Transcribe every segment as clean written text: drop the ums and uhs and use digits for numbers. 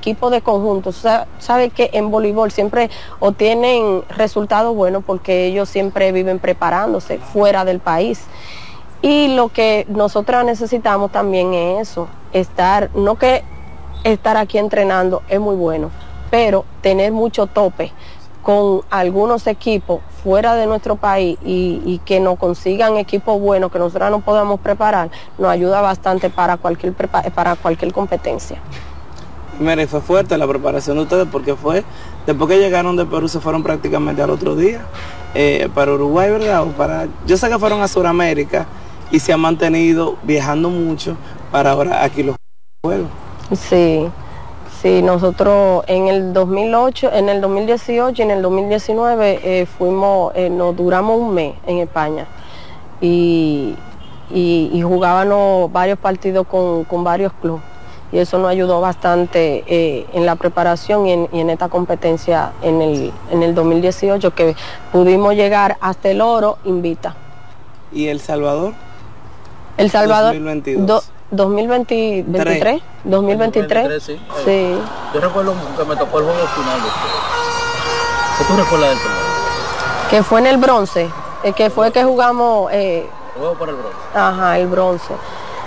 equipo de conjunto. Sabe que en voleibol siempre obtienen resultados buenos porque ellos siempre viven preparándose fuera del país. Y lo que nosotras necesitamos también es eso, no que estar aquí entrenando es muy bueno, pero tener mucho tope con algunos equipos fuera de nuestro país y que nos consigan equipos buenos que nosotros no podamos preparar, nos ayuda bastante para cualquier competencia. Mire, fue fuerte la preparación de ustedes porque después que llegaron de Perú se fueron prácticamente al otro día para Uruguay, ¿verdad? Yo sé que fueron a Sudamérica y se han mantenido viajando mucho para ahora aquí los juegos. Sí. Sí, nosotros en el 2008, en el 2018 y en el 2019 nos duramos un mes en España y jugábamos varios partidos con varios clubes y eso nos ayudó bastante en la preparación y en esta competencia en el 2018 que pudimos llegar hasta el oro invita. ¿Y El Salvador? El Salvador 2022. 2023, 2023, sí. Sí. Yo recuerdo que me tocó el juego final de ustedes. ¿Qué tú recuerdas del torneo? Que fue en el bronce, que fue que jugamos... El juego por el bronce. Ajá, el bronce.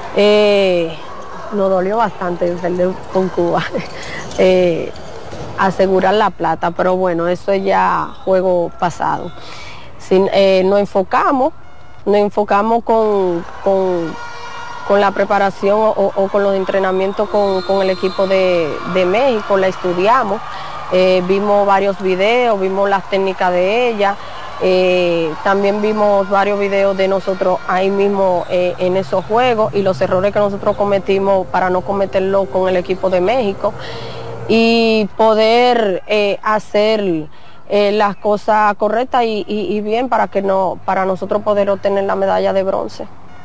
Nos dolió bastante perder con Cuba. Asegurar la plata, pero bueno, eso es ya juego pasado. Nos enfocamos con la preparación o con los entrenamientos con el equipo de México, la estudiamos, vimos varios videos, vimos las técnicas de ella, también vimos varios videos de nosotros ahí mismo en esos juegos y los errores que nosotros cometimos para no cometerlo con el equipo de México y poder hacer las cosas correctas y bien para nosotros poder obtener la medalla de bronce.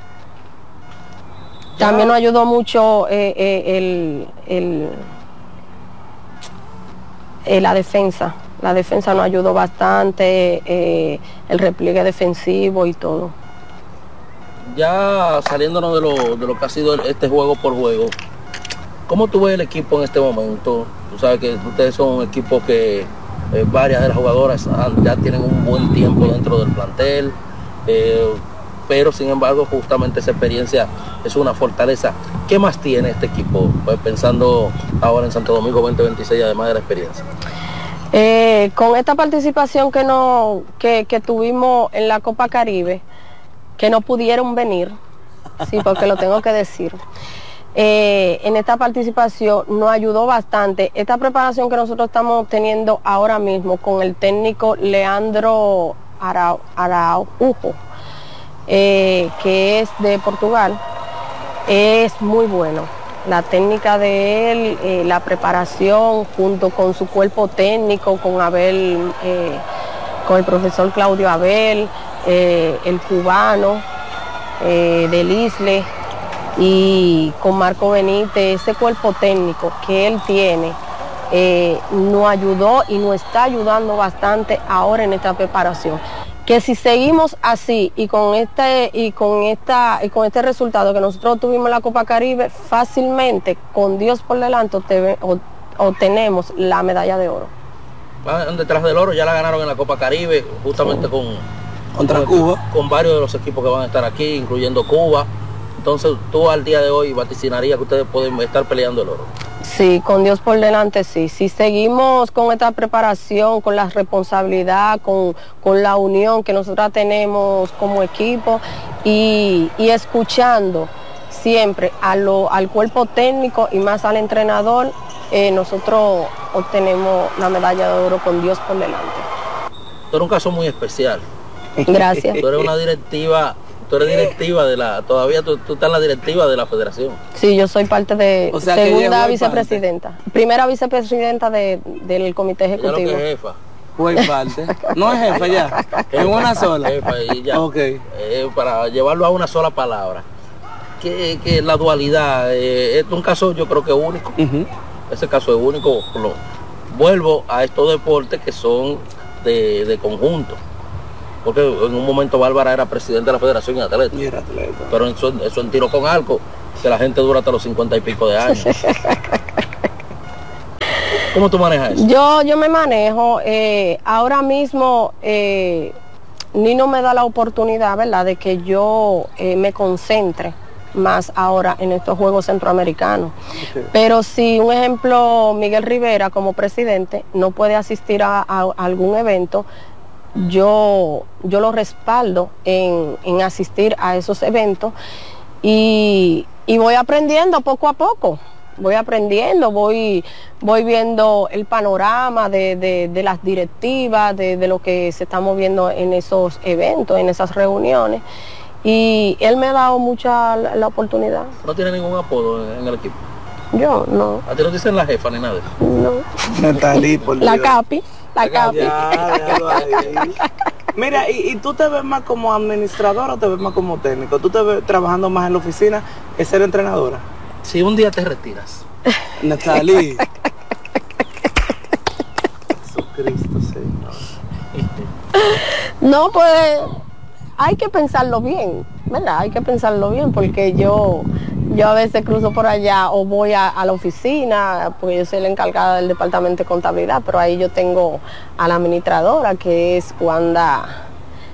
También nos ayudó mucho la defensa. La defensa nos ayudó bastante, el repliegue defensivo y todo. Ya saliéndonos de lo que ha sido este juego por juego, ¿cómo tú ves el equipo en este momento? Tú sabes que ustedes son un equipo que varias de las jugadoras ya tienen un buen tiempo dentro del plantel. Pero sin embargo justamente esa experiencia es una fortaleza. ¿Qué más tiene este equipo? Pues pensando ahora en Santo Domingo 2026, además de la experiencia. Con esta participación que tuvimos en la Copa Caribe, que no pudieron venir, sí, porque lo tengo que decir, en esta participación nos ayudó bastante. Esta preparación que nosotros estamos teniendo ahora mismo con el técnico Leandro Araujo, que es de Portugal, es muy bueno. La técnica de él, la preparación junto con su cuerpo técnico, con Abel, con el profesor Claudio Abel, el cubano del Isle y con Marco Benítez, ese cuerpo técnico que él tiene, nos ayudó y nos está ayudando bastante ahora en esta preparación. Que si seguimos así y con este resultado que nosotros tuvimos en la Copa Caribe, fácilmente, con Dios por delante, obtenemos la medalla de oro. Van detrás del oro, ya la ganaron en la Copa Caribe, justamente sí. Contra Cuba. Con varios de los equipos que van a estar aquí, incluyendo Cuba. Entonces, tú al día de hoy vaticinarías que ustedes pueden estar peleando el oro. Sí, con Dios por delante, sí. Si seguimos con esta preparación, con la responsabilidad, con la unión que nosotros tenemos como equipo y escuchando siempre al cuerpo técnico y más al entrenador, nosotros obtenemos la medalla de oro con Dios por delante. Tú eres un caso muy especial. Gracias. Tú eres una directiva. Tú eres directiva todavía tú estás en la directiva de la federación. Sí, yo soy parte de segunda vicepresidenta. Parte. Primera vicepresidenta del comité ejecutivo. Ya lo que es jefa. Fue parte. No es jefa ya. En una sola. Jefa y ya. Okay. Para llevarlo a una sola palabra. Que la dualidad es un caso yo creo que único. Ese caso es único. Vuelvo a estos deportes que son de conjunto. Porque en un momento Bárbara era presidente de la Federación y atleta. Pero eso en tiro con arco, que la gente dura hasta los 50 y pico de años. ¿Cómo tú manejas eso? Yo me manejo, ahora mismo Nino me da la oportunidad, ¿verdad?, de que yo me concentre más ahora en estos Juegos Centroamericanos. Okay. Pero si, un ejemplo, Miguel Rivera como presidente no puede asistir a algún evento, yo lo respaldo en asistir a esos eventos y voy aprendiendo poco a poco. Voy aprendiendo, voy viendo el panorama de las directivas, de lo que se está moviendo en esos eventos, en esas reuniones. Y él me ha dado mucha la oportunidad. ¿No tiene ningún apodo en el equipo? Yo, no. ¿A ti no dicen la jefa ni nada de eso? No. Natalí, por Dios. La Capi. Mira, ¿y tú te ves más como administradora o te ves más como técnico? ¿Tú te ves trabajando más en la oficina que ser entrenadora? Si un día te retiras. Natalí. Jesucristo, Señor. No, pues hay que pensarlo bien, ¿verdad? Hay que pensarlo bien porque yo a veces cruzo por allá o voy a la oficina, porque yo soy la encargada del departamento de contabilidad, pero ahí yo tengo a la administradora que es Wanda,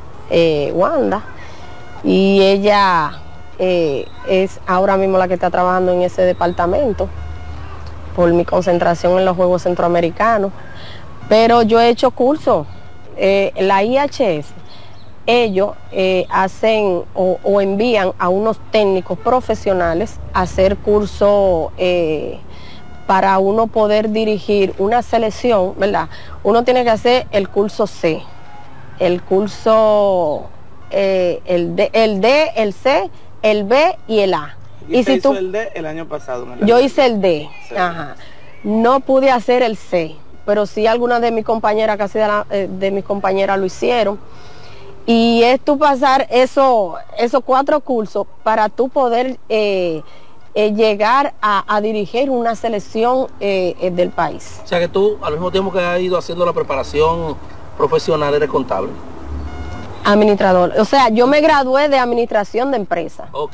y ella es ahora mismo la que está trabajando en ese departamento por mi concentración en los Juegos Centroamericanos. Pero yo he hecho cursos, la IHS, ellos hacen o envían a unos técnicos profesionales a hacer cursos para uno poder dirigir una selección, ¿verdad? Uno tiene que hacer el curso C, el curso, el D, el C, el B y el A. ¿Y si tú hizo el D el año pasado? Yo hice el D, sí. Ajá. No pude hacer el C, pero sí algunas de mis compañeras, casi de mis compañeras lo hicieron. Y es tú pasar esos 4 cursos para tú poder llegar a dirigir una selección del país. O sea que tú, al mismo tiempo que has ido haciendo la preparación profesional, eres contable. Administrador. O sea, yo me gradué de administración de empresa. Ok,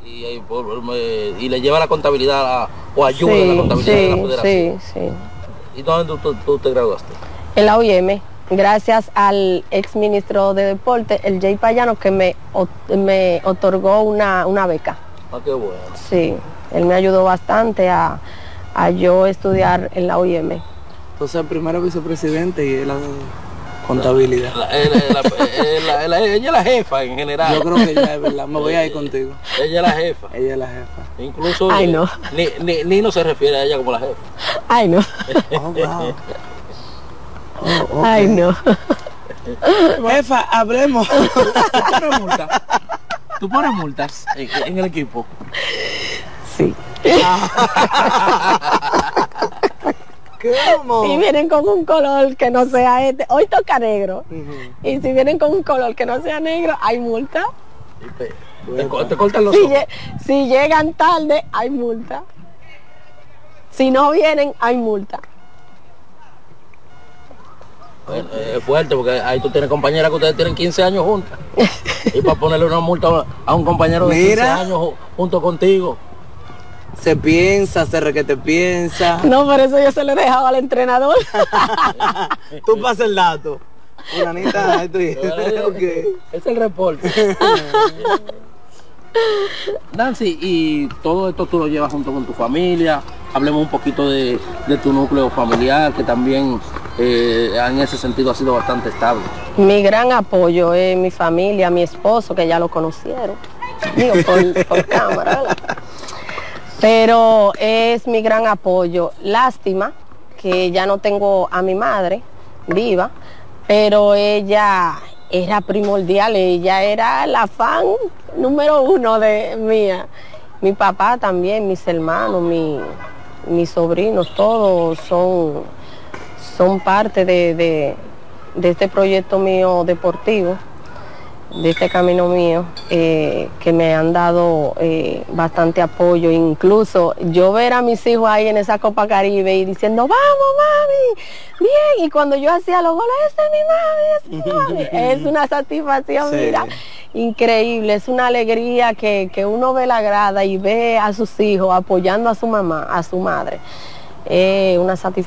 y le lleva la contabilidad o ayuda en la contabilidad de la federación. Sí. ¿Y dónde tú te graduaste? En la OIM. Gracias al ex ministro de Deporte, el Jay Payano, que me otorgó una beca. Ah, qué bueno. Sí, él me ayudó bastante a yo estudiar en la OIM. Entonces, el primero vicepresidente y la contabilidad. Ella es la jefa en general. Yo creo que ella es verdad, me voy a ir contigo. Ella es la jefa. Ella es la jefa. Incluso ay, no. Ni no se refiere a ella como la jefa. Ay, no. Oh, wow. Oh, okay. Ay, no. Jefa, hablemos. ¿Tú pones multas en el equipo? Sí. ¿Cómo? Si vienen con un color que no sea este, hoy toca negro. Y si vienen con un color que no sea negro, hay multa. Te cortan los ojos. Si llegan tarde, hay multa. Si no vienen, hay multa. Bueno, es fuerte porque ahí tú tienes compañeras que ustedes tienen 15 años juntas. Y para ponerle una multa a un compañero de 15 años junto contigo. Se piensa, se requete piensa. No, por eso yo se lo he dejado al entrenador. Tú pasas el dato. Fulanita, okay. Es el reporte. Nancy, y todo esto tú lo llevas junto con tu familia. Hablemos un poquito de tu núcleo familiar, que también en ese sentido ha sido bastante estable. Mi gran apoyo es mi familia, mi esposo, que ya lo conocieron. Digo, por cámara, ¿verdad? Pero es mi gran apoyo. Lástima que ya no tengo a mi madre viva, pero ella era primordial, ella era la fan número 1 de mía. Mi papá también, mis hermanos, mis sobrinos, todos son parte de este proyecto mío deportivo, de este camino mío, que me han dado bastante apoyo. Incluso yo ver a mis hijos ahí en esa Copa Caribe y diciendo, vamos mami, bien, y cuando yo hacía los goles, esa es mi mami, es una satisfacción, sí. Mira, increíble, es una alegría que uno ve la grada y ve a sus hijos apoyando a su mamá, a su madre, una satisfacción.